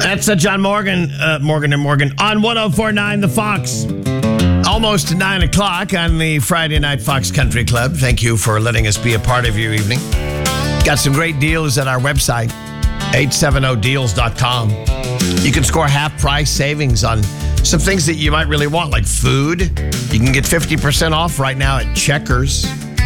That's John Morgan, Morgan & Morgan on 104.9 The Fox. Almost 9 o'clock on the Friday Night Fox Country Club. Thank you for letting us be a part of your evening. Got some great deals at our website, 870deals.com. You can score half-price savings on some things that you might really want, like food. You can get 50% off right now at Checkers.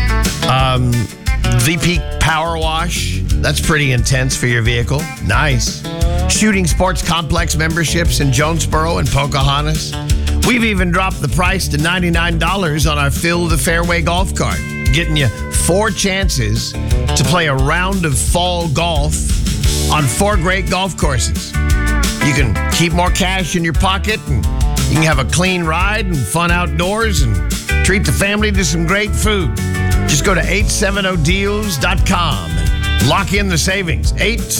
VP Power Wash. That's pretty intense for your vehicle. Nice. Shooting Sports Complex memberships in Jonesboro and Pocahontas. We've even dropped the price to $99 on our Fill the Fairway golf cart, getting you 4 chances to play a round of fall golf on 4 great golf courses. You can keep more cash in your pocket, and you can have a clean ride and fun outdoors and treat the family to some great food. Just go to 870deals.com and lock in the savings.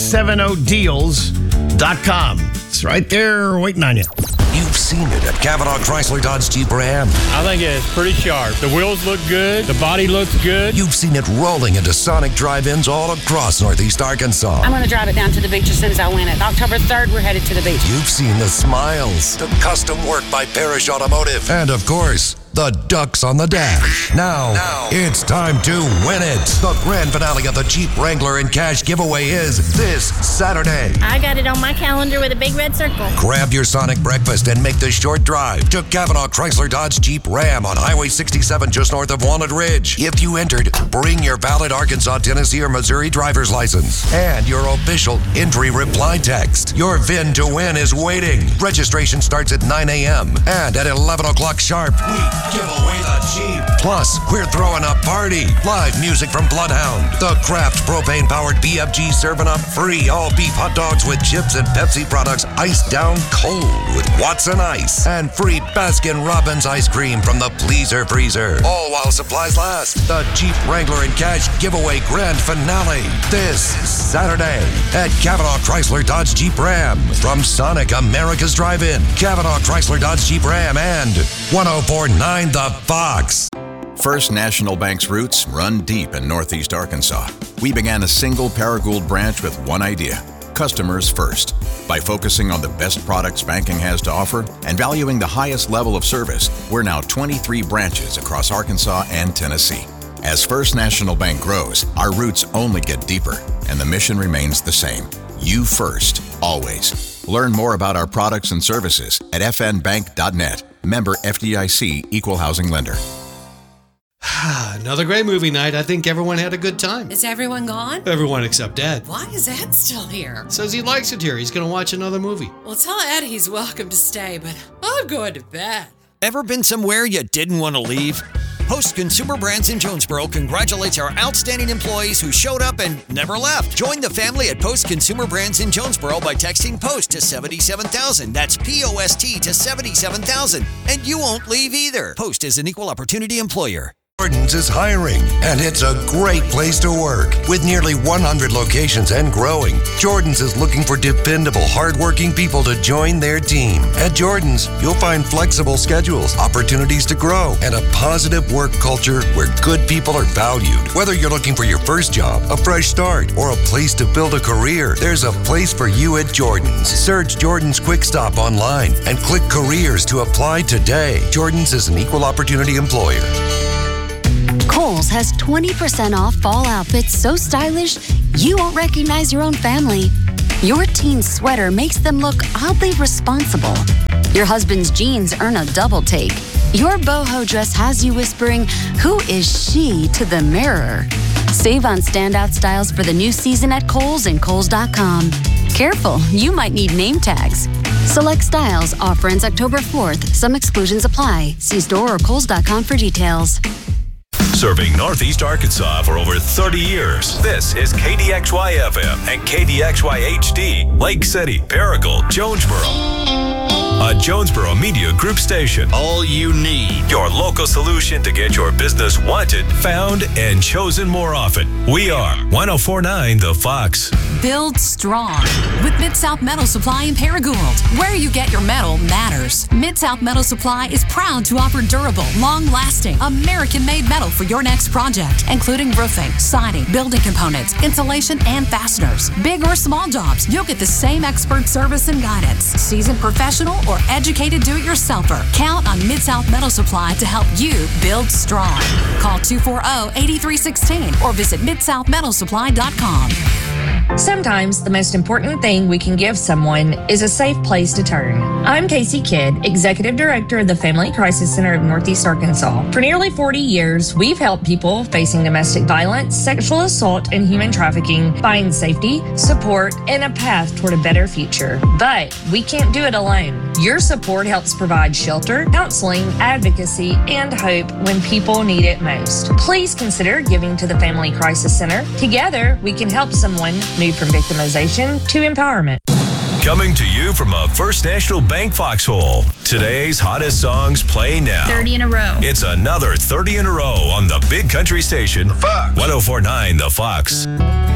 870deals.com. It's right there waiting on you. You've seen it at Cavanaugh Chrysler Dodge Jeep Ram. I think it's pretty sharp. The wheels look good. The body looks good. You've seen it rolling into Sonic drive-ins all across Northeast Arkansas. I'm going to drive it down to the beach as soon as I win it. October 3rd, we're headed to the beach. You've seen the smiles, the custom work by Parrish Automotive, and of course, the ducks on the dash. Now, it's time to win it. The grand finale of the Jeep Wrangler and Cash giveaway is this Saturday. I got it on my calendar with a big red circle. Grab your Sonic breakfast and make the short drive to Cavanaugh Chrysler Dodge Jeep Ram on Highway 67 just north of Walnut Ridge. If you entered, bring your valid Arkansas, Tennessee, or Missouri driver's license and your official entry reply text. Your VIN to win is waiting. Registration starts at 9 a.m. and at 11 o'clock sharp, we give away the Jeep. Plus, we're throwing a party. Live music from Bloodhound. The Kraft propane-powered BFG serving up free all-beef hot dogs with chips and Pepsi products iced down cold with Watson Ice. And free Baskin-Robbins ice cream from the Pleaser Freezer. All while supplies last. The Jeep Wrangler and Cash giveaway grand finale. This Saturday at Cavanaugh Chrysler Dodge Jeep Ram. From Sonic America's Drive-In, Cavanaugh Chrysler Dodge Jeep Ram, and 104.9 The Fox. First National Bank's roots run deep in Northeast Arkansas. We began a single Paragould branch with one idea: customers first. By focusing on the best products banking has to offer and valuing the highest level of service, we're now 23 branches across Arkansas and Tennessee. As First National Bank grows, our roots only get deeper, and the mission remains the same. You first, always. Learn more about our products and services at fnbank.net. Member FDIC, Equal Housing Lender. Another great movie night. I think everyone had a good time. Is everyone gone? Everyone except Ed. Why is Ed still here? Says he likes it here. He's going to watch another movie. Well, tell Ed he's welcome to stay, but I'm going to bed. Ever been somewhere you didn't want to leave? Post Consumer Brands in Jonesboro congratulates our outstanding employees who showed up and never left. Join the family at Post Consumer Brands in Jonesboro by texting POST to 77,000. That's POST to 77,000. And you won't leave either. Post is an equal opportunity employer. Jordan's is hiring, and it's a great place to work. With nearly 100 locations and growing, Jordan's is looking for dependable, hardworking people to join their team. At Jordan's, you'll find flexible schedules, opportunities to grow, and a positive work culture where good people are valued. Whether you're looking for your first job, a fresh start, or a place to build a career, there's a place for you at Jordan's. Search Jordan's Quick Stop online and click Careers to apply today. Jordan's is an equal opportunity employer. Kohl's has 20% off fall outfits so stylish you won't recognize your own family. Your teen's sweater makes them look oddly responsible. Your husband's jeans earn a double take. Your boho dress has you whispering, "Who is she?" to the mirror. Save on standout styles for the new season at Kohl's and Kohls.com. Careful, you might need name tags. Select styles. Offer ends October 4th. Some exclusions apply. See store or Kohls.com for details. Serving Northeast Arkansas for over 30 years. This is KDXY-FM and KDXY-HD, Lake City, Paragould, Jonesboro. a Jonesboro Media Group station. All you need. Your local solution to get your business wanted, found, and chosen more often. We are 104.9 The Fox. Build strong with Mid-South Metal Supply in Paragould. Where you get your metal matters. Mid-South Metal Supply is proud to offer durable, long-lasting, American-made metal for your next project, including roofing, siding, building components, insulation, and fasteners. Big or small jobs, you'll get the same expert service and guidance. Seasoned professional or educated do-it-yourselfer. Count on Mid-South Metal Supply to help you build strong. Call 240-8316 or visit midsouthmetalsupply.com. Sometimes the most important thing we can give someone is a safe place to turn. I'm Casey Kidd, Executive Director of the Family Crisis Center of Northeast Arkansas. For nearly 40 years, we've helped people facing domestic violence, sexual assault, and human trafficking find safety, support, and a path toward a better future. But we can't do it alone. Your support helps provide shelter, counseling, advocacy, and hope when people need it most. Please consider giving to the Family Crisis Center. Together, we can help someone move from victimization to empowerment. Coming to you from a First National Bank foxhole. Today's hottest songs play now. 30 in a row. It's another 30 in a row on the Big Country Station. 104.9 The Fox.